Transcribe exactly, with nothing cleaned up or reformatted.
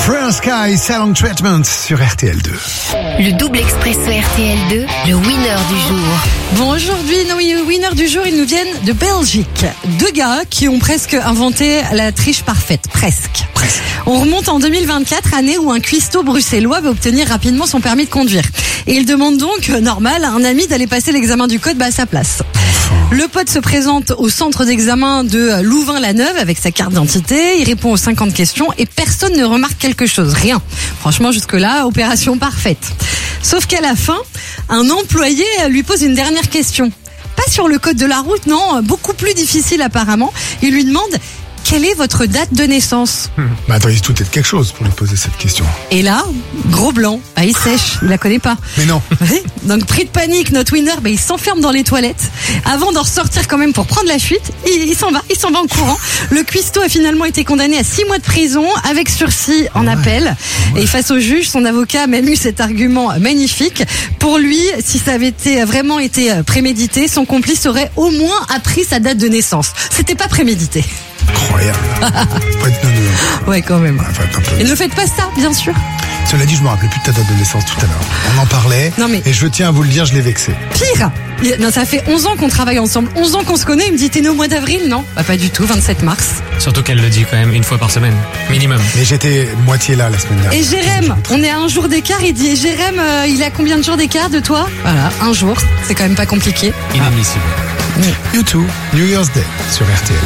Fresh Sky, Salon Treatment sur R T L deux. Le double expresso R T L deux, le winner du jour. Bon, aujourd'hui, nos winners du jour, ils nous viennent de Belgique. Deux gars qui ont presque inventé la triche parfaite. Presque. Presque. On remonte en deux mille vingt-quatre, année où un cuistot bruxellois va obtenir rapidement son permis de conduire. Et il demande donc, normal, à un ami d'aller passer l'examen du code bah, à sa place. Le pote se présente au centre d'examen de Louvain-la-Neuve avec sa carte d'identité. Il répond aux cinquante questions et personne ne remarque quelque chose. Rien. Franchement, jusque-là, opération parfaite. Sauf qu'à la fin, un employé lui pose une dernière question. Pas sur le code de la route, non, beaucoup plus difficile apparemment. Il lui demande... Quelle est votre date de naissance ? Hum. Bah attends, il se doutait de quelque chose pour lui poser cette question. Et là, gros blanc, ah, il sèche, il la connaît pas. Mais non. Oui. Donc pris de panique, notre winner, bah, il s'enferme dans les toilettes. Avant d'en ressortir quand même pour prendre la fuite, il, il s'en va, il s'en va en courant. Le cuistot a finalement été condamné à six mois de prison avec sursis en ouais. appel. Ouais. Et face au juge, son avocat a même eu cet argument magnifique. Pour lui, si ça avait été vraiment été prémédité, son complice aurait au moins appris sa date de naissance. C'était pas prémédité. Incroyable. Faut être neuneux. Ouais, quand même. Ouais, faut être un peu... Et ne faites pas ça, bien sûr. Cela dit, je me rappelais plus de ta date de naissance tout à l'heure. On en parlait. Non, mais... Et je tiens à vous le dire, je l'ai vexé. Pire. Non, ça fait onze ans qu'on travaille ensemble. onze ans qu'on se connaît. Il me dit, t'es né au mois d'avril? Non. Bah, pas du tout. vingt-sept mars. Surtout qu'elle le dit quand même une fois par semaine. Minimum. Mais j'étais moitié là la semaine dernière. Et Jérém, on est à un jour d'écart. Il dit, et Jérém, euh, il a combien de jours d'écart de toi? Voilà, un jour. C'est quand même pas compliqué. Inadmissible. You too. New Year's Day sur R T L.